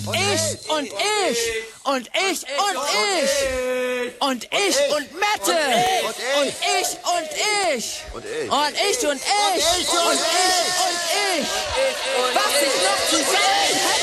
ich und ich und ich und ich und ich und Mette und ich und ich und ich und ich und ich und ich, was sich noch zu sagen hält.